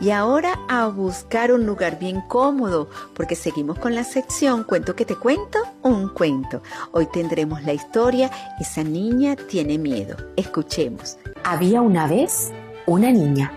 Y ahora a buscar un lugar bien cómodo, porque seguimos con la sección Cuento que te cuento, un cuento. Hoy tendremos la historia Esa niña tiene miedo. Escuchemos. Había una vez una niña.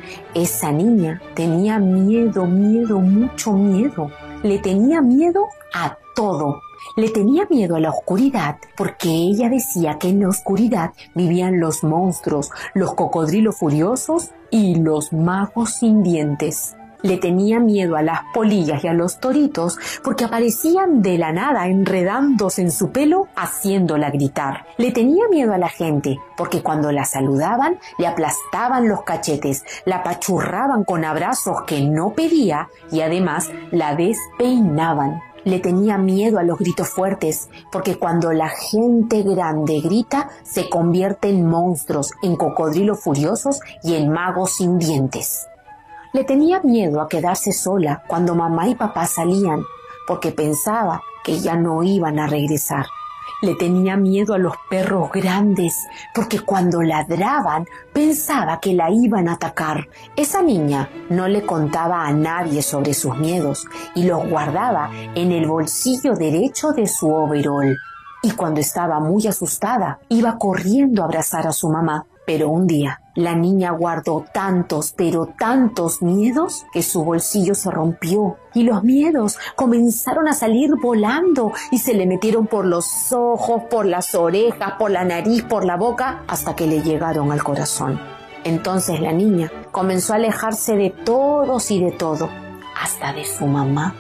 Esa niña tenía miedo, mucho miedo. Le tenía miedo a todo. Le tenía miedo a la oscuridad porque ella decía que en la oscuridad vivían los monstruos, los cocodrilos furiosos y los magos sin dientes. Le tenía miedo a las polillas y a los toritos porque aparecían de la nada enredándose en su pelo haciéndola gritar. Le tenía miedo a la gente porque cuando la saludaban le aplastaban los cachetes, la apachurraban con abrazos que no pedía y además la despeinaban. Le tenía miedo a los gritos fuertes, porque cuando la gente grande grita, se convierte en monstruos, en cocodrilos furiosos y en magos sin dientes. Le tenía miedo a quedarse sola cuando mamá y papá salían, porque pensaba que ya no iban a regresar. Le tenía miedo a los perros grandes, porque cuando ladraban pensaba que la iban a atacar. Esa niña no le contaba a nadie sobre sus miedos y los guardaba en el bolsillo derecho de su overol. Y cuando estaba muy asustada, iba corriendo a abrazar a su mamá. Pero un día, la niña guardó tantos, pero tantos miedos que su bolsillo se rompió y los miedos comenzaron a salir volando y se le metieron por los ojos, por las orejas, por la nariz, por la boca, hasta que le llegaron al corazón. Entonces la niña comenzó a alejarse de todos y de todo, hasta de su mamá.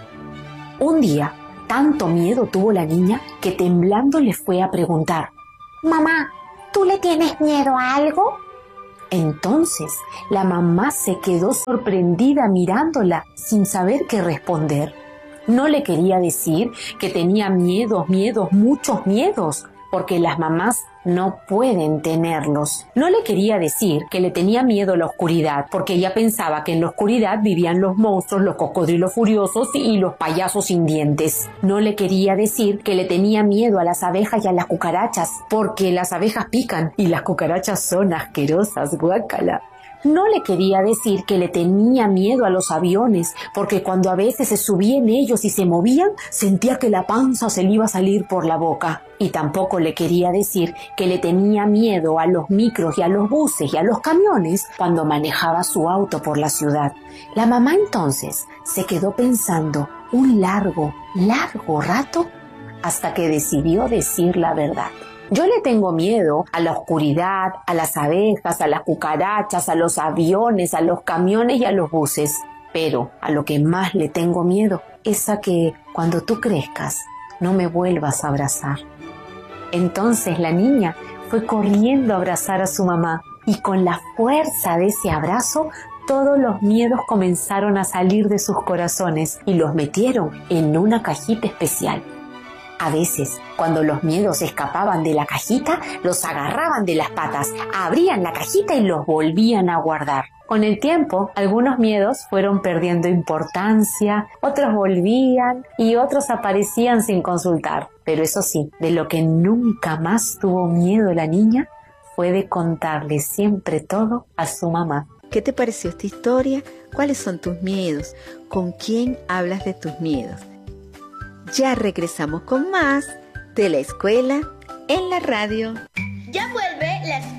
Un día, tanto miedo tuvo la niña que temblando le fue a preguntar: «Mamá, ¿tú le tienes miedo a algo?». Entonces la mamá se quedó sorprendida mirándola sin saber qué responder. No le quería decir que tenía miedos, muchos miedos, porque las mamás no pueden tenerlos. No le quería decir que le tenía miedo a la oscuridad, porque ella pensaba que en la oscuridad vivían los monstruos, los cocodrilos furiosos y los payasos sin dientes. No le quería decir que le tenía miedo a las abejas y a las cucarachas, porque las abejas pican y las cucarachas son asquerosas, guácala. No le quería decir que le tenía miedo a los aviones, porque cuando a veces se subía en ellos y se movían, sentía que la panza se le iba a salir por la boca. Y tampoco le quería decir que le tenía miedo a los micros y a los buses y a los camiones cuando manejaba su auto por la ciudad. La mamá entonces se quedó pensando un largo rato hasta que decidió decir la verdad. Yo le tengo miedo a la oscuridad, a las abejas, a las cucarachas, a los aviones, a los camiones y a los buses. Pero a lo que más le tengo miedo es a que cuando tú crezcas no me vuelvas a abrazar. Entonces la niña fue corriendo a abrazar a su mamá y con la fuerza de ese abrazo todos los miedos comenzaron a salir de sus corazones y los metieron en una cajita especial. A veces, cuando los miedos escapaban de la cajita, los agarraban de las patas, abrían la cajita y los volvían a guardar. Con el tiempo, algunos miedos fueron perdiendo importancia, otros volvían y otros aparecían sin consultar. Pero eso sí, de lo que nunca más tuvo miedo la niña fue de contarle siempre todo a su mamá. ¿Qué te pareció esta historia? ¿Cuáles son tus miedos? ¿Con quién hablas de tus miedos? Ya regresamos con más de la escuela en la radio. Ya vuelve la